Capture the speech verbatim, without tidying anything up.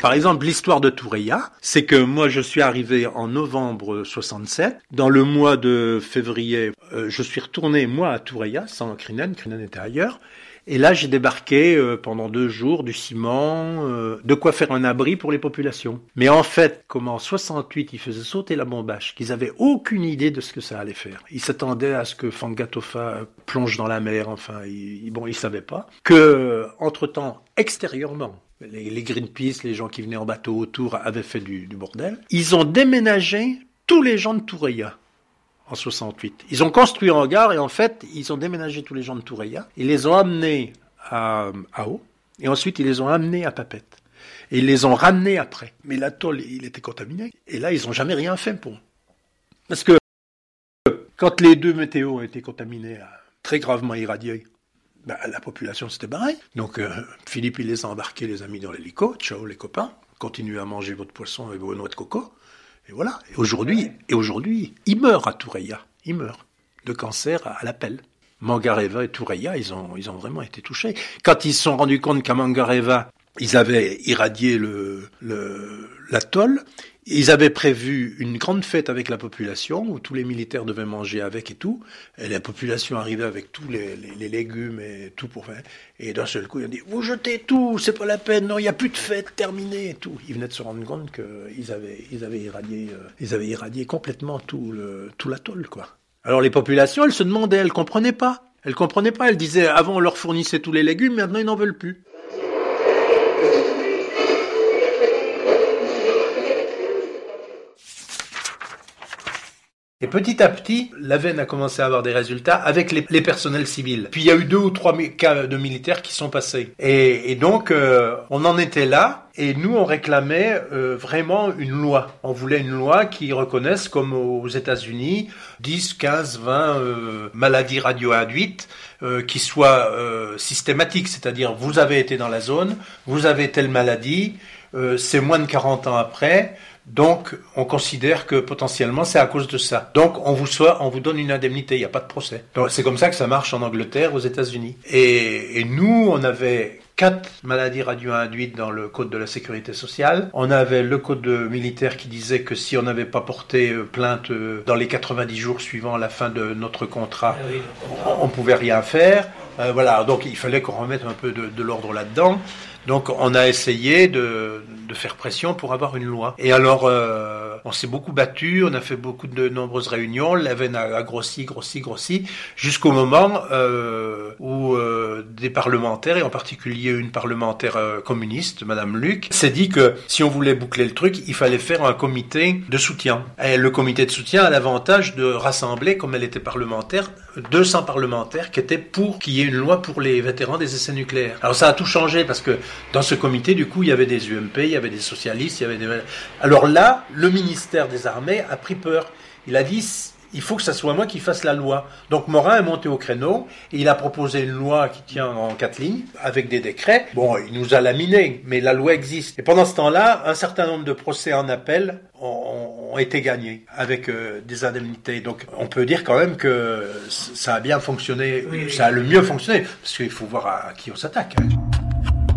Par exemple, l'histoire de Toureya, c'est que moi je suis arrivé en novembre soixante-sept. Dans le mois de février, euh, je suis retourné moi à Toureya sans Crinen, Crinen était ailleurs. Et là, j'ai débarqué euh, pendant deux jours du ciment, euh, de quoi faire un abri pour les populations. Mais en fait, comme en soixante-huit, ils faisaient sauter la bombache, qu'ils avaient aucune idée de ce que ça allait faire. Ils s'attendaient à ce que Fangatofa plonge dans la mer, enfin, ils, bon, ils savaient pas. Que, euh, entre-temps, extérieurement, les, les Greenpeace, les gens qui venaient en bateau autour, avaient fait du, du bordel. Ils ont déménagé tous les gens de Toureya. En soixante-huit. Ils ont construit un hangar et en fait, ils ont déménagé tous les gens de Toureya. Ils les ont amenés à Ao et ensuite ils les ont amenés à Papette. Et ils les ont ramenés après. Mais l'atoll, il était contaminé. Et là, ils n'ont jamais rien fait pour. Parce que quand les deux météos ont été contaminés, très gravement irradiés, ben, la population c'était pareil. Donc euh, Philippe, il les a embarqués, les a mis dans l'hélico. Ciao les copains. Continuez à manger votre poisson et vos noix de coco. Et voilà. Et aujourd'hui, et aujourd'hui, ils meurent à Toureya. Ils meurent de cancer à la pelle. Mangareva et Toureya, ils ont, ils ont vraiment été touchés. Quand ils se sont rendus compte qu'à Mangareva, ils avaient irradié le, le, l'atoll, ils avaient prévu une grande fête avec la population, où tous les militaires devaient manger avec et tout. Et la population arrivait avec tous les, les, les légumes et tout pour faire. Et d'un seul coup, ils ont dit, vous jetez tout, c'est pas la peine, non, il n'y a plus de fête, terminé et tout. Ils venaient de se rendre compte qu'ils avaient, ils avaient irradié, euh, ils avaient irradié complètement tout le, tout l'atoll, quoi. Alors les populations, elles se demandaient, elles comprenaient pas. Elles comprenaient pas, elles disaient, avant on leur fournissait tous les légumes, maintenant ils n'en veulent plus. Et petit à petit, la veine a commencé à avoir des résultats avec les, les personnels civils. Puis il y a eu deux ou trois cas de militaires qui sont passés. Et, et donc, euh, on en était là, et nous, on réclamait euh, vraiment une loi. On voulait une loi qui reconnaisse, comme aux États-Unis, dix, quinze, vingt euh, maladies radioinduites euh, qui soient euh, systématiques. C'est-à-dire, vous avez été dans la zone, vous avez telle maladie, euh, c'est moins de quarante ans après... Donc, on considère que potentiellement c'est à cause de ça. Donc, on vous soit, on vous donne une indemnité, il n'y a pas de procès. Donc, c'est comme ça que ça marche en Angleterre, aux États-Unis. Et, et nous, on avait quatre maladies radio-induites dans le code de la sécurité sociale. On avait le code militaire qui disait que si on n'avait pas porté plainte dans les quatre-vingt-dix jours suivant la fin de notre contrat, on, on pouvait rien faire. Euh, voilà, donc il fallait qu'on remette un peu de, de l'ordre là-dedans. Donc on a essayé de, de faire pression pour avoir une loi. Et alors euh, on s'est beaucoup battu, on a fait beaucoup de nombreuses réunions, la veine a, a grossi, grossi, grossi, jusqu'au moment euh, où euh, des parlementaires, et en particulier une parlementaire euh, communiste, Madame Luc, s'est dit que si on voulait boucler le truc, il fallait faire un comité de soutien. Et le comité de soutien a l'avantage de rassembler, comme elle était parlementaire, deux cents parlementaires qui étaient pour qu'il y ait une loi pour les vétérans des essais nucléaires. Alors ça a tout changé parce que dans ce comité, du coup, il y avait des U M P, il y avait des socialistes, il y avait des... Alors là, le ministère des Armées a pris peur. Il a dit, il faut que ça soit moi qui fasse la loi. Donc Morin est monté au créneau et il a proposé une loi qui tient en quatre lignes, avec des décrets. Bon, il nous a laminé, mais la loi existe. Et pendant ce temps-là, un certain nombre de procès en appel ont, ont été gagnés avec euh, des indemnités. Donc on peut dire quand même que ça a bien fonctionné, oui, ça a le mieux fonctionné, parce qu'il faut voir à, à qui on s'attaque. Hein.